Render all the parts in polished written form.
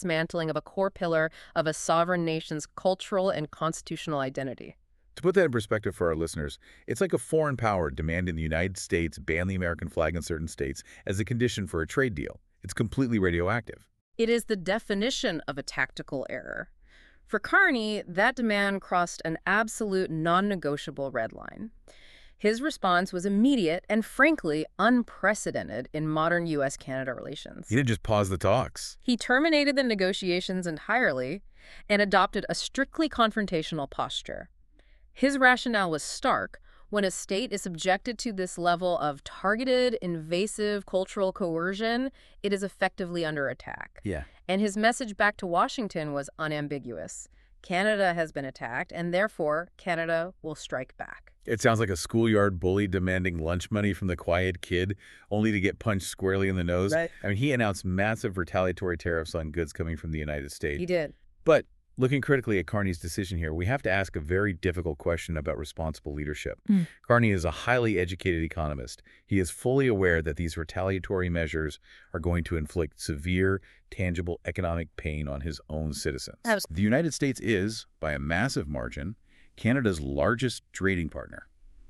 dismantling of a core pillar of a sovereign nation's cultural and constitutional identity. To put that in perspective for our listeners, it's like a foreign power demanding the United States ban the American flag in certain states as a condition for a trade deal. It's completely radioactive. It is the definition of a tactical error. For Carney, that demand crossed an absolute non-negotiable red line. His response was immediate and, frankly, unprecedented in modern U.S.-Canada relations. He didn't just pause the talks. He terminated the negotiations entirely and adopted a strictly confrontational posture. His rationale was stark. When a state is subjected to this level of targeted, invasive cultural coercion, it is effectively under attack. Yeah. And his message back to Washington was unambiguous. Canada has been attacked, and therefore, Canada will strike back. It sounds like a schoolyard bully demanding lunch money from the quiet kid, only to get punched squarely in the nose. Right. I mean, he announced massive retaliatory tariffs on goods coming from the United States. He did. But looking critically at Carney's decision here, we have to ask a very difficult question about responsible leadership. Carney is a highly educated economist. He is fully aware that these retaliatory measures are going to inflict severe, tangible economic pain on his own citizens. The United States is, by a massive margin, Canada's largest trading partner.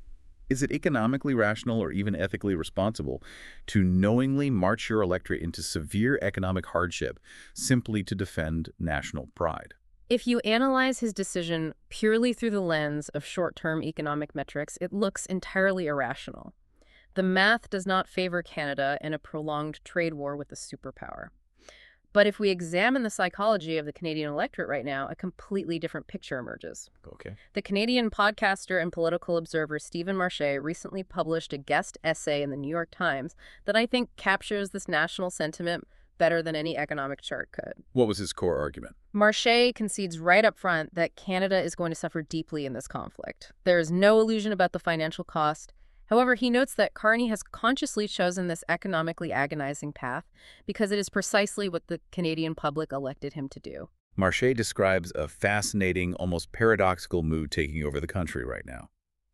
Is it economically rational or even ethically responsible to knowingly march your electorate into severe economic hardship simply to defend national pride? If you analyze his decision purely through the lens of short-term economic metrics, it looks entirely irrational. The math does not favor Canada in a prolonged trade war with a superpower. But if we examine the psychology of the Canadian electorate right now, a completely different picture emerges. Okay. The Canadian podcaster and political observer Stephen Marche recently published a guest essay in the New York Times that I think captures this national sentiment better than any economic chart could. What was his core argument? Marche concedes right up front that Canada is going to suffer deeply in this conflict. There is no illusion about the financial cost. However, he notes that Carney has consciously chosen this economically agonizing path because it is precisely what the Canadian public elected him to do. Marche describes a fascinating, almost paradoxical mood taking over the country right now.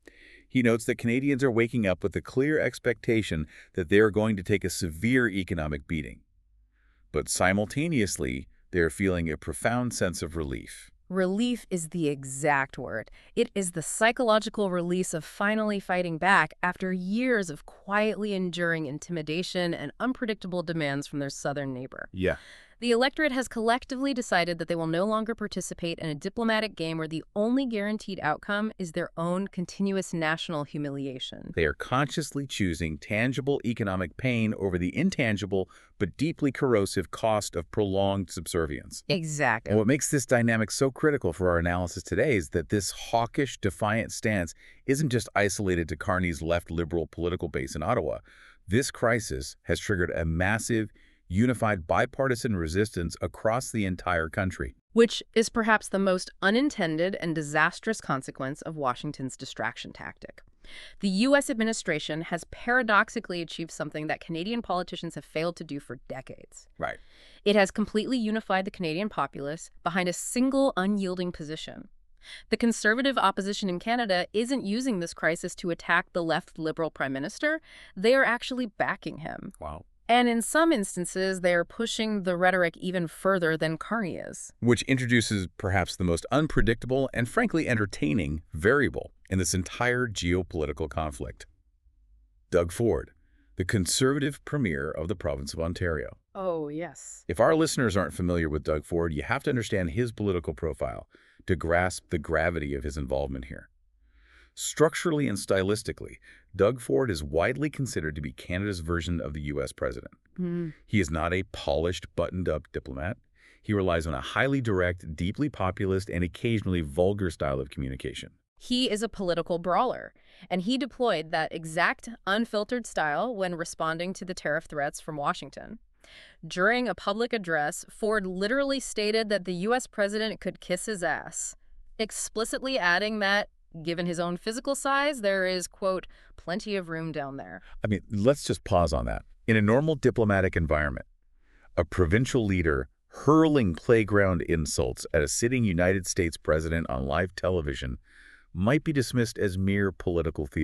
He notes that Canadians are waking up with the clear expectation that they are going to take a severe economic beating. But simultaneously, they are feeling a profound sense of relief. Relief is the exact word. It is the psychological release of finally fighting back after years of quietly enduring intimidation and unpredictable demands from their southern neighbor. Yeah. The electorate has collectively decided that they will no longer participate in a diplomatic game where the only guaranteed outcome is their own continuous national humiliation. They are consciously choosing tangible economic pain over the intangible but deeply corrosive cost of prolonged subservience. Exactly. And what makes this dynamic so critical for our analysis today is that this hawkish, defiant stance isn't just isolated to Carney's left liberal political base in Ottawa. This crisis has triggered a massive, unified bipartisan resistance across the entire country. Which is perhaps the most unintended and disastrous consequence of Washington's distraction tactic. The U.S. administration has paradoxically achieved something that Canadian politicians have failed to do for decades. Right. It has completely unified the Canadian populace behind a single unyielding position. The Conservative opposition in Canada isn't using this crisis to attack the left Liberal Prime Minister. They are actually backing him. Wow. And in some instances, they are pushing the rhetoric even further than Carney is. Which introduces perhaps the most unpredictable and frankly entertaining variable in this entire geopolitical conflict. Doug Ford, the Conservative Premier of the province of Ontario. Oh, yes. If our listeners aren't familiar with Doug Ford, you have to understand his political profile to grasp the gravity of his involvement here. Structurally and stylistically, Doug Ford is widely considered to be Canada's version of the U.S. president. He is not a polished, buttoned-up diplomat. He relies on a highly direct, deeply populist, and occasionally vulgar style of communication. He is a political brawler, and he deployed that exact unfiltered style when responding to the tariff threats from Washington. During a public address, Ford literally stated that the U.S. president could kiss his ass, explicitly adding that, given his own physical size, there is, quote, plenty of room down there. I mean, let's just pause on that. In a normal diplomatic environment, a provincial leader hurling playground insults at a sitting United States president on live television might be dismissed as mere political theater.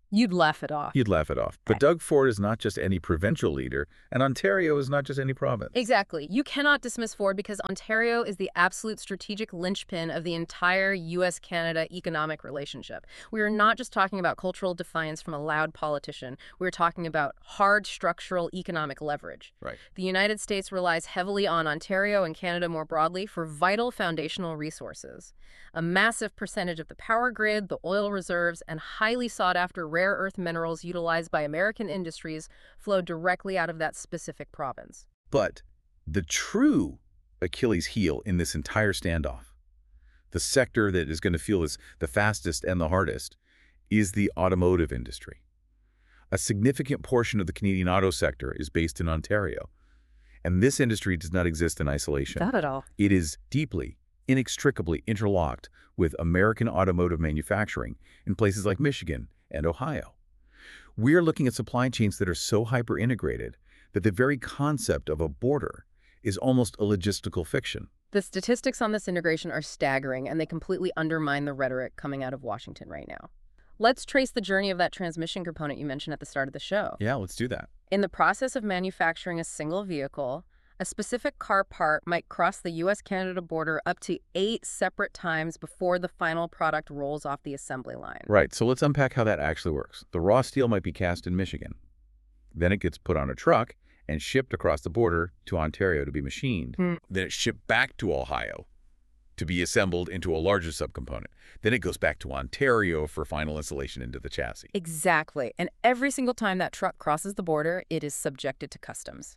You'd laugh it off. You'd laugh it off. But Doug Ford is not just any provincial leader, and Ontario is not just any province. Exactly. You cannot dismiss Ford because Ontario is the absolute strategic linchpin of the entire U.S.-Canada economic relationship. We are not just talking about cultural defiance from a loud politician. We're talking about hard structural economic leverage. Right. The United States relies heavily on Ontario and Canada more broadly for vital foundational resources. A massive percentage of the power grid, the oil reserves, and highly sought-after rare earth minerals utilized by American industries flow directly out of that specific province. But the true Achilles heel in this entire standoff, the sector that is going to feel this the fastest and the hardest, is the automotive industry. A significant portion of the Canadian auto sector is based in Ontario. And this industry does not exist in isolation. Not at all. It is deeply, inextricably interlocked with American automotive manufacturing in places like Michigan and Ohio. We are looking at supply chains that are so hyper-integrated that the very concept of a border is almost a logistical fiction. The statistics on this integration are staggering, and they completely undermine the rhetoric coming out of Washington right now. Let's trace the journey of that transmission component you mentioned at the start of the show. Yeah, let's do that. In the process of manufacturing a single vehicle, a specific car part might cross the U.S.-Canada border up to 8 separate times before the final product rolls off the assembly line. Right, so let's unpack how that actually works. The raw steel might be cast in Michigan. Then it gets put on a truck and shipped across the border to Ontario to be machined. Then it's shipped back to Ohio to be assembled into a larger subcomponent. Then it goes back to Ontario for final installation into the chassis. Exactly. And every single time that truck crosses the border, it is subjected to customs.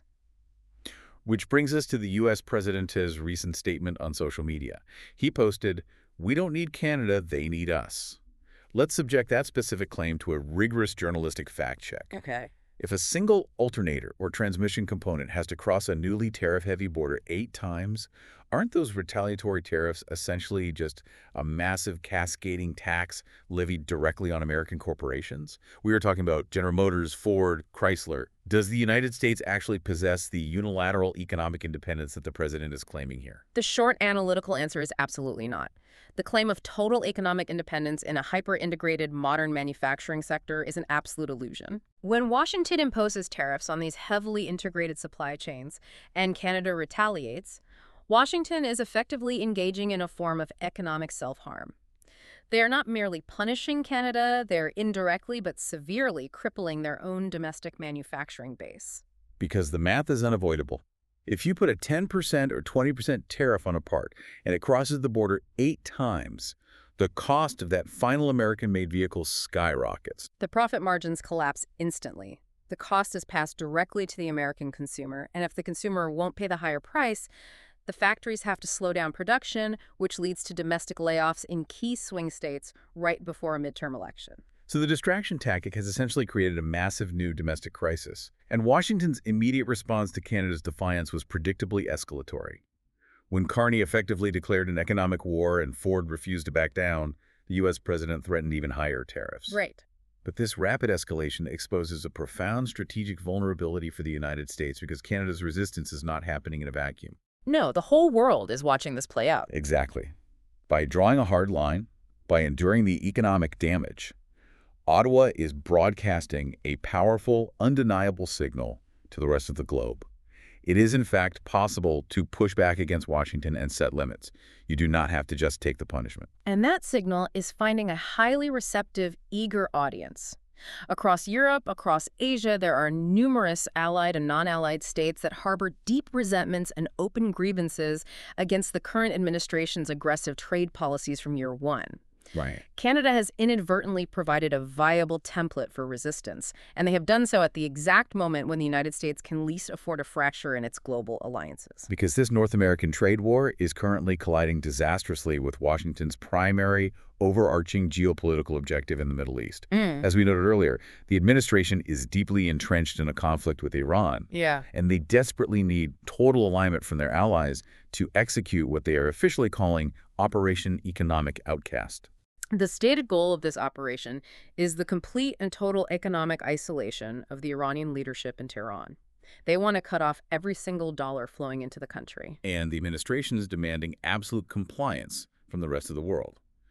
Which brings us to the U.S. President's recent statement on social media. He posted, "We don't need Canada, they need us." Let's subject that specific claim to a rigorous journalistic fact check. Okay. If a single alternator or transmission component has to cross a newly tariff-heavy border 8 times, aren't those retaliatory tariffs essentially just a massive cascading tax levied directly on American corporations? We are talking about General Motors, Ford, Chrysler. Does the United States actually possess the unilateral economic independence that the president is claiming here? The short analytical answer is absolutely not. The claim of total economic independence in a hyper-integrated modern manufacturing sector is an absolute illusion. When Washington imposes tariffs on these heavily integrated supply chains and Canada retaliates, Washington is effectively engaging in a form of economic self-harm. They are not merely punishing Canada, they're indirectly but severely crippling their own domestic manufacturing base. Because the math is unavoidable. If you put a 10% or 20% tariff on a part and it crosses the border 8 times, the cost of that final American-made vehicle skyrockets. The profit margins collapse instantly. The cost is passed directly to the American consumer, and if the consumer won't pay the higher price, the factories have to slow down production, which leads to domestic layoffs in key swing states right before a midterm election. So the distraction tactic has essentially created a massive new domestic crisis. And Washington's immediate response to Canada's defiance was predictably escalatory. When Carney effectively declared an economic war and Ford refused to back down, the U.S. president threatened even higher tariffs. Right. But this rapid escalation exposes a profound strategic vulnerability for the United States because Canada's resistance is not happening in a vacuum. No, the whole world is watching this play out. Exactly. By drawing a hard line, by enduring the economic damage, Ottawa is broadcasting a powerful, undeniable signal to the rest of the globe. It is, in fact, possible to push back against Washington and set limits. You do not have to just take the punishment. And that signal is finding a highly receptive, eager audience. Across Europe, across Asia, there are numerous allied and non-allied states that harbor deep resentments and open grievances against the current administration's aggressive trade policies from year one. Right. Canada has inadvertently provided a viable template for resistance, and they have done so at the exact moment when the United States can least afford a fracture in its global alliances. Because this North American trade war is currently colliding disastrously with Washington's primary overarching geopolitical objective in the Middle East. As we noted earlier, the administration is deeply entrenched in a conflict with Iran. Yeah. And they desperately need total alignment from their allies to execute what they are officially calling Operation Economic Outcast. The stated goal of this operation is the complete and total economic isolation of the Iranian leadership in Tehran. They want to cut off every single dollar flowing into the country. And the administration is demanding absolute compliance from the rest of the world.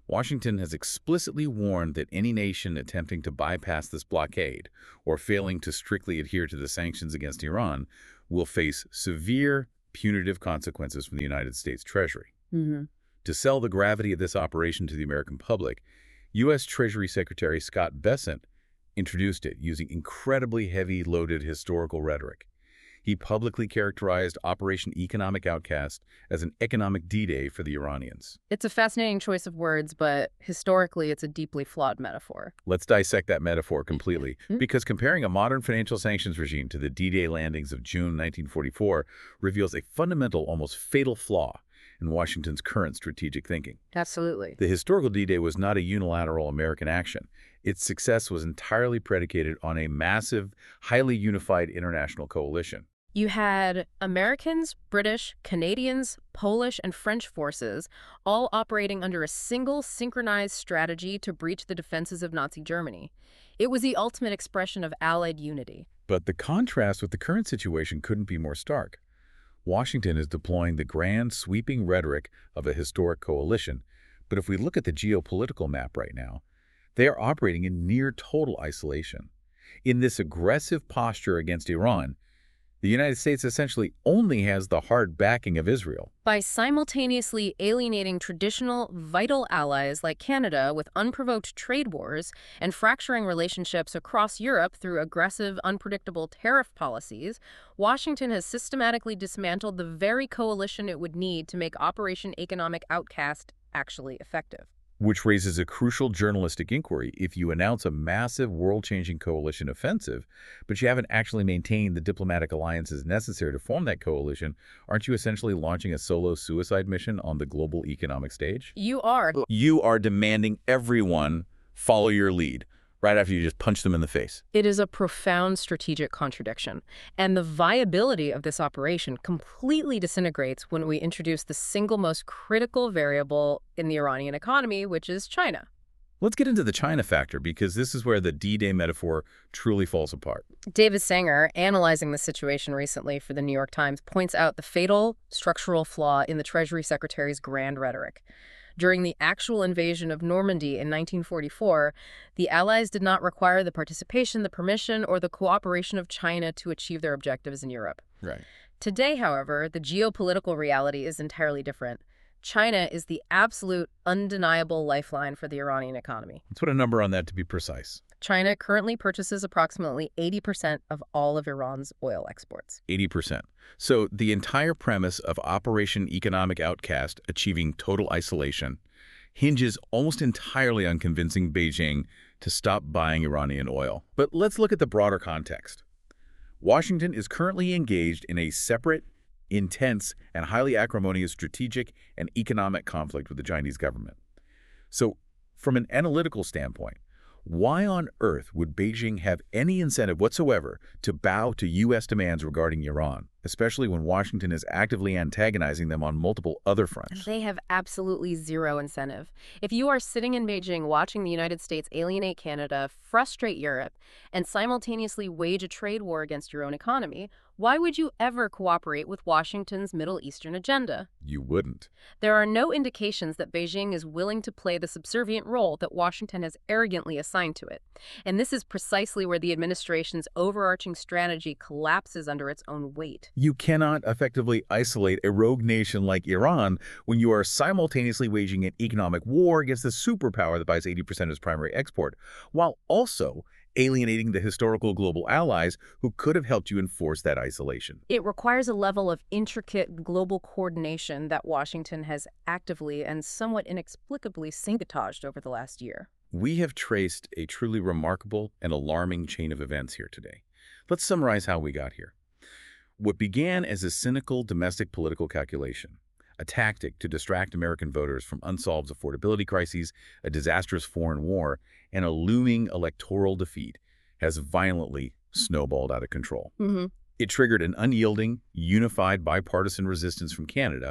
Washington has explicitly warned that any nation attempting to bypass this blockade or failing to strictly adhere to the sanctions against Iran will face severe punitive consequences from the United States Treasury. Mm-hmm. To sell the gravity of this operation to the American public, U.S. Treasury Secretary Scott Bessent introduced it using incredibly heavy-loaded historical rhetoric. He publicly characterized Operation Economic Outcast as an economic D-Day for the Iranians. It's a fascinating choice of words, but historically it's a deeply flawed metaphor. Let's dissect that metaphor completely, because comparing a modern financial sanctions regime to the D-Day landings of June 1944 reveals a fundamental, almost fatal flaw in Washington's current strategic thinking. Absolutely. The historical D-Day was not a unilateral American action. Its success was entirely predicated on a massive, highly unified international coalition. You had Americans, British, Canadians, Polish, and French forces all operating under a single synchronized strategy to breach the defenses of Nazi Germany. It was the ultimate expression of Allied unity. But the contrast with the current situation couldn't be more stark. Washington is deploying the grand, sweeping rhetoric of a historic coalition, but if we look at the geopolitical map right now, they are operating in near total isolation. In this aggressive posture against Iran, the United States essentially only has the hard backing of Israel. By simultaneously alienating traditional, vital allies like Canada with unprovoked trade wars and fracturing relationships across Europe through aggressive, unpredictable tariff policies, Washington has systematically dismantled the very coalition it would need to make Operation Economic Outcast actually effective. Which raises a crucial journalistic inquiry. If you announce a massive world-changing coalition offensive, but you haven't actually maintained the diplomatic alliances necessary to form that coalition, aren't you essentially launching a solo suicide mission on the global economic stage? You are. You are demanding everyone follow your lead, right after you just punch them in the face. It is a profound strategic contradiction, and the viability of this operation completely disintegrates when we introduce the single most critical variable in the Iranian economy, which is China. Let's get into the China factor, because this is where the D-Day metaphor truly falls apart. David Sanger, analyzing the situation recently for the New York Times, points out the fatal structural flaw in the Treasury Secretary's grand rhetoric. During the actual invasion of Normandy in 1944, the Allies did not require the participation, the permission, or the cooperation of China to achieve their objectives in Europe. Right. Today, however, the geopolitical reality is entirely different. China is the absolute, undeniable lifeline for the Iranian economy. Let's put a number on that to be precise. China currently purchases approximately 80% of all of Iran's oil exports. 80%. So the entire premise of Operation Economic Outcast, achieving total isolation, hinges almost entirely on convincing Beijing to stop buying Iranian oil. But let's look at the broader context. Washington is currently engaged in a separate, intense, and highly acrimonious strategic and economic conflict with the Chinese government. So, from an analytical standpoint, why on earth would Beijing have any incentive whatsoever to bow to U.S. demands regarding Iran, especially when Washington is actively antagonizing them on multiple other fronts? They have absolutely zero incentive. If you are sitting in Beijing watching the United States alienate Canada, frustrate Europe, and simultaneously wage a trade war against your own economy, why would you ever cooperate with Washington's Middle Eastern agenda? You wouldn't. There are no indications that Beijing is willing to play the subservient role that Washington has arrogantly assigned to it. And this is precisely where the administration's overarching strategy collapses under its own weight. You cannot effectively isolate a rogue nation like Iran when you are simultaneously waging an economic war against the superpower that buys 80% of its primary export, while also alienating the historical global allies who could have helped you enforce that isolation. It requires a level of intricate global coordination that Washington has actively and somewhat inexplicably sabotaged over the last year. We have traced a truly remarkable and alarming chain of events here today. Let's summarize how we got here. What began as a cynical domestic political calculation, a tactic to distract American voters from unsolved affordability crises, a disastrous foreign war, and a looming electoral defeat, has violently snowballed out of control. It triggered an unyielding, unified bipartisan resistance from Canada,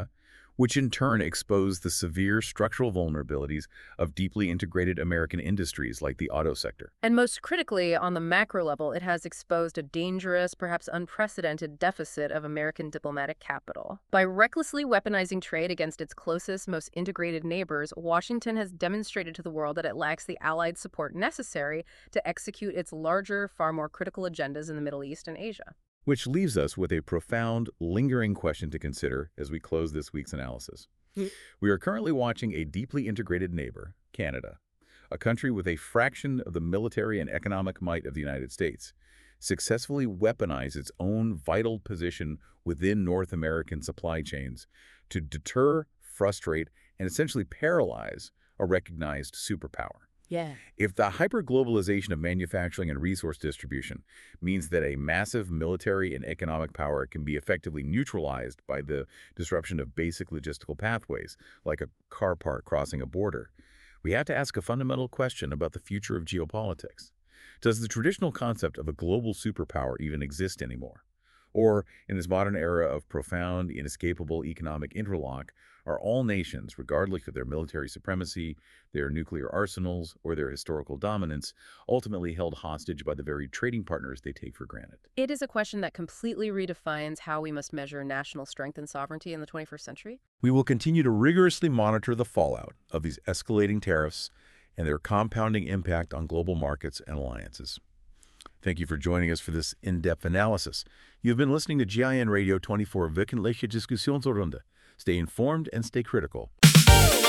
which in turn exposed the severe structural vulnerabilities of deeply integrated American industries like the auto sector. And most critically, on the macro level, it has exposed a dangerous, perhaps unprecedented deficit of American diplomatic capital. By recklessly weaponizing trade against its closest, most integrated neighbors, Washington has demonstrated to the world that it lacks the allied support necessary to execute its larger, far more critical agendas in the Middle East and Asia. Which leaves us with a profound, lingering question to consider as we close this week's analysis. We are currently watching a deeply integrated neighbor, Canada, a country with a fraction of the military and economic might of the United States, successfully weaponize its own vital position within North American supply chains to deter, frustrate, and essentially paralyze a recognized superpower. Yeah. If the hyperglobalization of manufacturing and resource distribution means that a massive military and economic power can be effectively neutralized by the disruption of basic logistical pathways, like a car park crossing a border, we have to ask a fundamental question about the future of geopolitics. Does the traditional concept of a global superpower even exist anymore? Or, in this modern era of profound, inescapable economic interlock, are all nations, regardless of their military supremacy, their nuclear arsenals, or their historical dominance, ultimately held hostage by the very trading partners they take for granted? It is a question that completely redefines how we must measure national strength and sovereignty in the 21st century. We will continue to rigorously monitor the fallout of these escalating tariffs and their compounding impact on global markets and alliances. Thank you for joining us for this in-depth analysis. You've been listening to GIN Radio 24 Wöchentliche Diskussionsrunde. Stay informed and stay critical.